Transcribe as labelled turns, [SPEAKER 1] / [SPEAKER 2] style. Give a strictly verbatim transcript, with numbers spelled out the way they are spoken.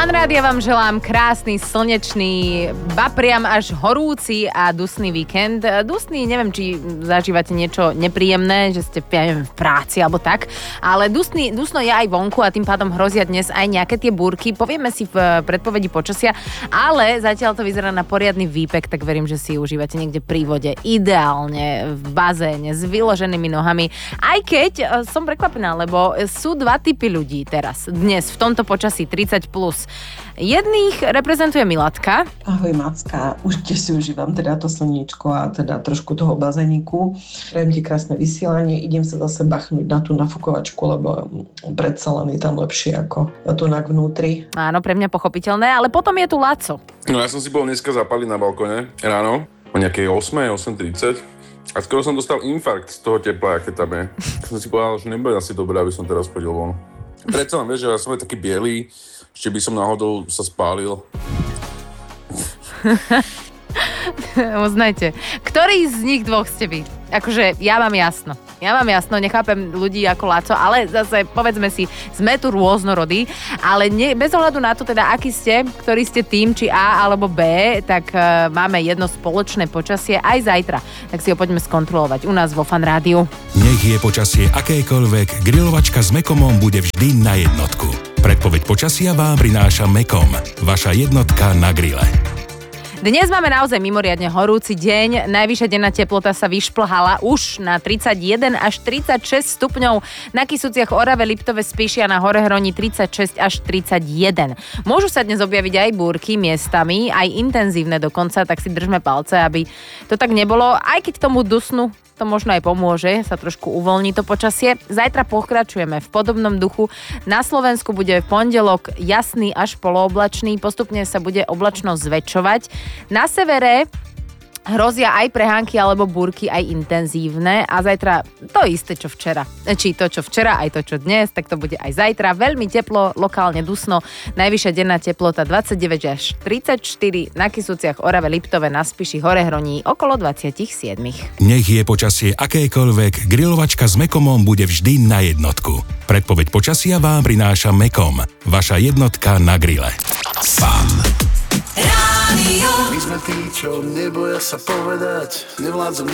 [SPEAKER 1] Fan rádia vám želám krásny, slnečný, ba priam až horúci a dusný víkend. Dusný, neviem, či zažívate niečo nepríjemné, že ste ja neviem, v práci alebo tak, ale dusný, dusno je aj vonku a tým pádom hrozia dnes aj nejaké tie búrky. Povieme si v predpovedi počasia, ale zatiaľ to vyzerá na poriadny výpek, tak verím, že si užívate niekde pri vode, ideálne v bazéne s vyloženými nohami. Aj keď som prekvapená, lebo sú dva typy ľudí teraz, dnes, v tomto počasí tridsať plus. Jedných reprezentuje Milatka.
[SPEAKER 2] Ahoj Macka, už tiež si užívam teda to slníčko a teda trošku toho bazéniku. Prajem ti krásne vysielanie, idem sa zase bachnúť na tú nafukovačku, lebo predsa len je tam lepšie ako tu na vnútri.
[SPEAKER 1] Áno, pre mňa pochopiteľné, ale potom je tu Laco.
[SPEAKER 3] No ja som si bol dneska zapaliť na balkone ráno o nejakej osem, osem tridsať a skoro som dostal infarkt z toho tepla, aké tam je. Som si povedal, že nebude asi dobré, aby som teraz chodil von. Predsa len vieš, že ja som taký bielý, ešte by som náhodou sa spálil.
[SPEAKER 1] Uznajte, ktorý z nich dvoch ste vy? Akože ja mám jasno. Ja mám jasno, nechápem ľudí ako Laco, ale zase povedzme si, sme tu rôznorodí, ale ne, bez ohľadu na to teda, aký ste, ktorý ste tým, či A alebo B, tak uh, máme jedno spoločné počasie aj zajtra. Tak si ho poďme skontrolovať u nás vo Fan Rádiu.
[SPEAKER 4] Nech je počasie akékoľvek, grilovačka s Mekomom bude vždy na jednotku. Predpoveď počasia vám prináša Mekom, vaša jednotka na grille.
[SPEAKER 1] Dnes máme naozaj mimoriadne horúci deň. Najvyššia denná teplota sa vyšplhala už na tridsaťjeden až tridsaťšesť stupňov. Na Kysuciach, Orave, Liptove, Spiši a na Horehroni tridsaťšesť až tridsaťjeden. Môžu sa dnes objaviť aj búrky miestami, aj intenzívne dokonca, tak si držme palce, aby to tak nebolo. Aj keď tomu dusnu to možno aj pomôže, sa trošku uvoľní to počasie. Zajtra pokračujeme v podobnom duchu. Na Slovensku bude v pondelok jasný až polooblačný, postupne sa bude oblačnosť zväčšovať. Na severe hrozia aj prehánky alebo búrky, aj intenzívne a zajtra to isté, čo včera. Či to, čo včera, aj to, čo dnes, tak to bude aj zajtra. Veľmi teplo, lokálne dusno. Najvyššia denná teplota dvadsaťdeväť až tridsaťštyri, na Kysuciach, Orave, Liptove, na Spiši, Horehroní okolo dvadsaťsedem.
[SPEAKER 4] Nech je počasie akékoľvek, grilovačka s Mekomom bude vždy na jednotku. Predpoveď počasia vám prináša Mekom, vaša jednotka na grille. Fan
[SPEAKER 5] My sme tí, čo neboja sa povedať, nevládzem